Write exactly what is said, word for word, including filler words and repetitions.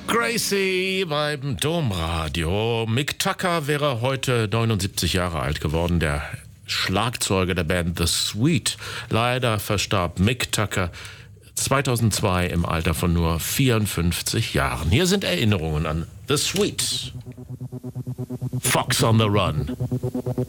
Gracie beim Domradio. Mick Tucker wäre heute neunundsiebzig Jahre alt geworden, der Schlagzeuger der Band The Sweet. Leider verstarb Mick Tucker zweitausendzwei im Alter von nur vierundfünfzig Jahren. Hier sind Erinnerungen an The Sweet. Fox on the Run.